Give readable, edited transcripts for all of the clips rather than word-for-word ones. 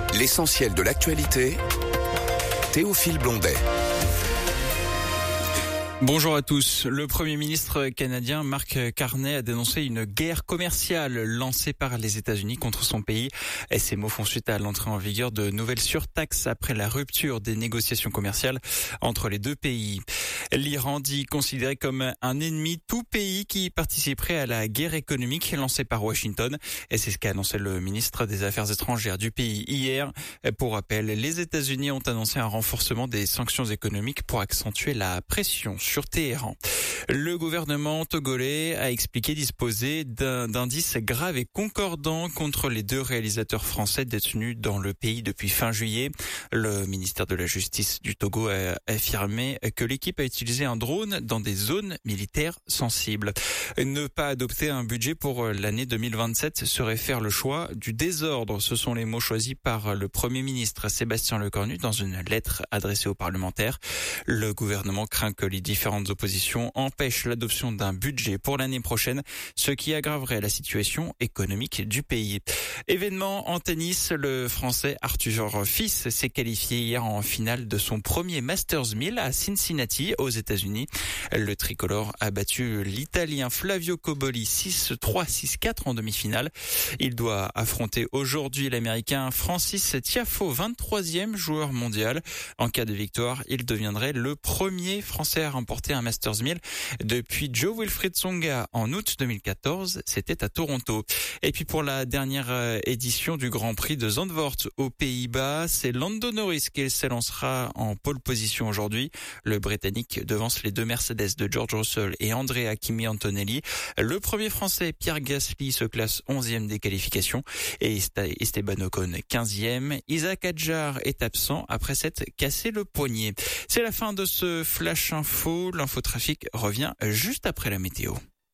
L'essentiel de l'actualité, Théophile Blondet. Bonjour à tous. Le Premier ministre canadien Mark Carney a dénoncé une guerre commerciale lancée par les États-Unis contre son pays. Et ces mots font suite à l'entrée en vigueur de nouvelles surtaxes après la rupture des négociations commerciales entre les deux pays. L'Iran dit considéré comme un ennemi tout pays qui participerait à la guerre économique lancée par Washington. Et c'est ce qu'a annoncé le ministre des Affaires étrangères du pays hier. Pour rappel, les États-Unis ont annoncé un renforcement des sanctions économiques pour accentuer la pression sur Téhéran. Le gouvernement togolais a expliqué disposer d'indices graves et concordants contre les deux réalisateurs français détenus dans le pays depuis fin juillet. Le ministère de la Justice du Togo a affirmé que l'équipe a utilisé un drone dans des zones militaires sensibles. Ne pas adopter un budget pour l'année 2027 serait faire le choix du désordre. Ce sont les mots choisis par le Premier ministre Sébastien Lecornu dans une lettre adressée aux parlementaires. Le gouvernement craint que les différentes oppositions empêchent l'adoption d'un budget pour l'année prochaine, ce qui aggraverait la situation économique du pays. Événement en tennis, le Français Arthur Fils s'est qualifié hier en finale de son premier Masters 1000 à Cincinnati, aux États-Unis. Le tricolore a battu l'Italien Flavio Cobolli 6-3, 6-4 en demi-finale. Il doit affronter aujourd'hui l'Américain Francis Tiafoe, 23e joueur mondial. En cas de victoire, il deviendrait le premier Français à remporter un Masters 1000 depuis Joe Wilfried Tsonga en août 2014. C'était à Toronto. Et puis pour la dernière édition du Grand Prix de Zandvoort aux Pays-Bas, c'est Lando Norris qui s'élancera en pole position aujourd'hui. Le Britannique devance les deux Mercedes de George Russell et Andrea Kimi Antonelli. Le premier Français, Pierre Gasly, se classe 11e des qualifications et Esteban Ocon 15e. Isaac Hadjar est absent après s'être cassé le poignet. C'est la fin de ce Flash Info. L'infotrafic revient juste après la météo.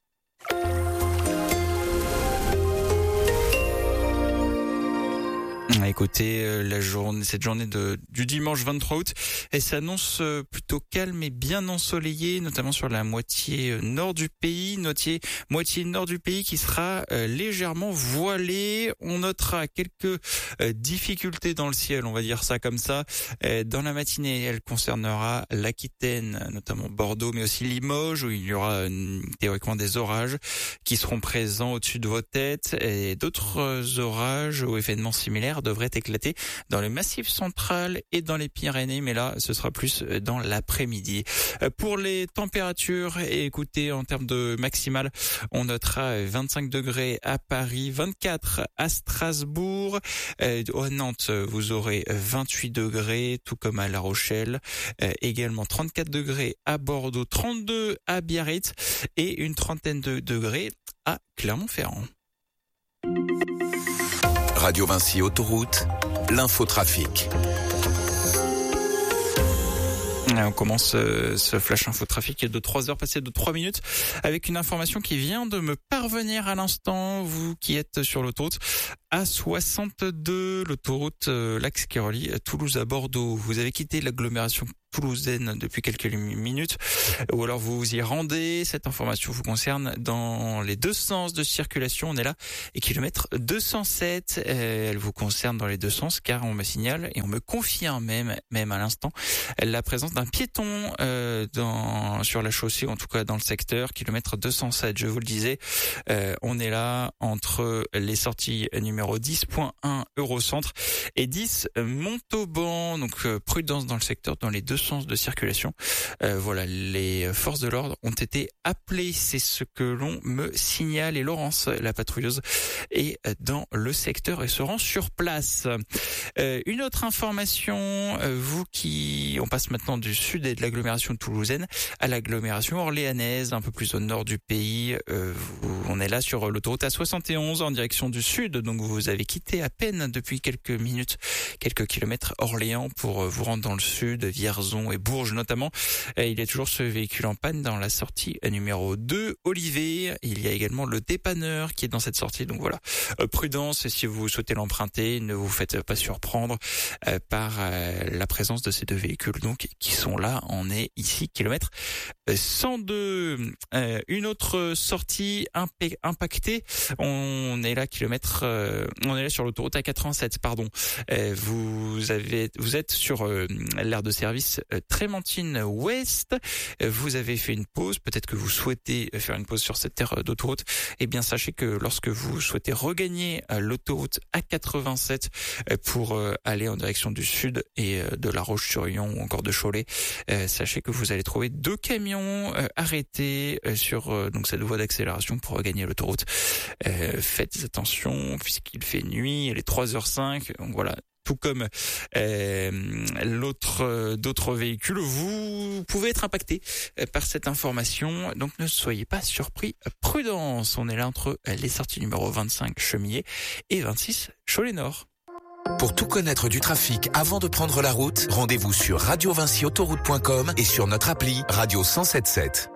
Écoutez, cette journée du dimanche 23 août, elle s'annonce plutôt calme et bien ensoleillée, notamment sur la moitié nord du pays, moitié nord du pays qui sera légèrement voilée. On notera quelques difficultés dans le ciel, on va dire ça comme ça. Dans la matinée, elle concernera l'Aquitaine, notamment Bordeaux, mais aussi Limoges, où il y aura théoriquement des orages qui seront présents au-dessus de vos têtes, et d'autres orages ou événements similaires devrait éclater dans le Massif central et dans les Pyrénées, mais là, ce sera plus dans l'après-midi. Pour les températures, écoutez, en termes de maximales, on notera 25 degrés à Paris, 24 à Strasbourg. À Nantes, vous aurez 28 degrés, tout comme à La Rochelle. Également 34 degrés à Bordeaux, 32 à Biarritz et une trentaine de degrés à Clermont-Ferrand. Radio Vinci Autoroute, l'infotrafic. On commence ce flash infotrafic de 3 heures passées de 3 minutes avec une information qui vient de me parvenir à l'instant, vous qui êtes sur l'autoroute A62, l'autoroute l'axe qui relie Toulouse à Bordeaux. Vous avez quitté l'agglomération toulousaine depuis quelques minutes, ou alors vous y rendez. Cette information vous concerne dans les deux sens de circulation. On est là, et kilomètre 207, elle vous concerne dans les deux sens, car on me signale et on me confirme même à l'instant la présence d'un piéton sur la chaussée, en tout cas dans le secteur, kilomètre 207. Je vous le disais, on est là entre les sorties numéro 10.1 Eurocentre et 10 Montauban. Donc prudence dans le secteur, dans les deux sens de circulation. Voilà, les forces de l'ordre ont été appelées, c'est ce que l'on me signale, et Laurence, la patrouilleuse, est dans le secteur et se rend sur place. Une autre information, on passe maintenant du sud et de l'agglomération toulousaine à l'agglomération orléanaise, un peu plus au nord du pays. On est là sur l'autoroute A71 en direction du sud, donc vous avez quitté à peine depuis quelques minutes, quelques kilomètres Orléans pour vous rendre dans le sud, Vierzon, Besançon et Bourges notamment. Il y a toujours ce véhicule en panne dans la sortie numéro 2, Olivet. Il y a également le dépanneur qui est dans cette sortie. Donc voilà, prudence si vous souhaitez l'emprunter, ne vous faites pas surprendre par la présence de ces deux véhicules donc qui sont là. On est ici kilomètre 102. Une autre sortie impactée. On est là sur l'autoroute A87, pardon. Vous êtes sur l'aire de service Trémentine Ouest. Vous avez fait une pause. Peut-être que vous souhaitez faire une pause sur cette aire d'autoroute. Eh bien, sachez que lorsque vous souhaitez regagner l'autoroute A87 pour aller en direction du sud et de La Roche-sur-Yon ou encore de Cholet, sachez que vous allez trouver 2 camions arrêtés sur donc cette voie d'accélération pour regagner l'autoroute. Faites attention puisqu'il fait nuit, il est 3h05. Donc voilà. Tout comme d'autres véhicules, vous pouvez être impacté par cette information. Donc ne soyez pas surpris. Prudence. On est là entre les sorties numéro 25 Chemillé et 26 Cholet-Nord. Pour tout connaître du trafic avant de prendre la route, rendez-vous sur radiovincyautoroute.com et sur notre appli Radio 107.7.